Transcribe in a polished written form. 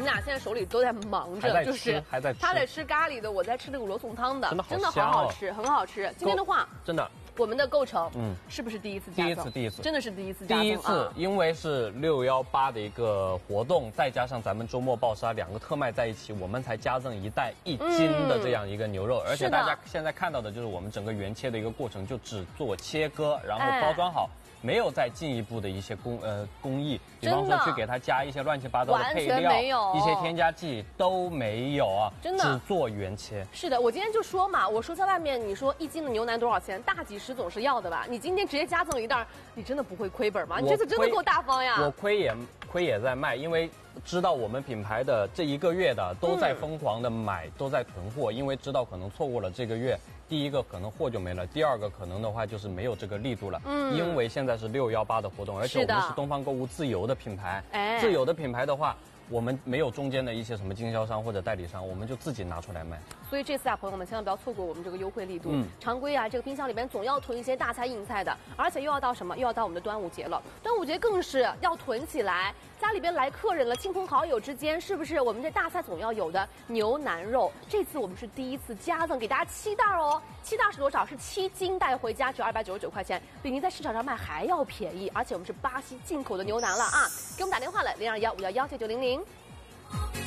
们俩现在手里都在忙着，就是还在吃， 他在吃咖喱的，我在吃那个罗宋汤的， 真的好好吃，很好吃。今天的话， 真的。 我们的构成，是不是第一次加赠？ 第一次， 真的是第一次加赠。 第一次，因为是618的一个活动，再加上咱们周末暴杀两个特卖在一起，我们才加赠1袋1斤的这样一个牛肉。而且大家现在看到的就是我们整个原切的一个过程，就只做切割，然后包装好。 没有再进一步的一些工艺，比方说去给它加一些乱七八糟的配料，一些添加剂都没有啊， 真的只做原切。 是的，我今天就说嘛，我说在外面你说1斤的牛腩多少钱？大几十总是要的吧？你今天直接加赠1袋，你真的不会亏本吗？你这次真的够大方呀！ 我亏也在卖，因为知道我们品牌的这1个月的都在疯狂的买，都在囤货，因为知道可能错过了这个月。 第一个可能货就没了，第二个可能的话就是没有这个力度了。因为现在是618的活动，而且我们是东方购物自有的品牌。自有的品牌的话，我们没有中间的一些什么经销商或者代理商，我们就自己拿出来卖。 所以这次啊，朋友们千万不要错过我们这个优惠力度。常规啊，这个冰箱里边总要囤一些大菜硬菜的，而且又要到什么？又要到我们的端午节了。端午节更是要囤起来。 家里边来客人了，亲朋好友之间，是不是我们这大菜总要有的牛腩肉？这次我们是第一次加赠给大家7袋哦，7袋是多少？是7斤带回家，只要299块钱，比您在市场上卖还要便宜。而且我们是巴西进口的牛腩了啊！给我们打电话了，0215119900。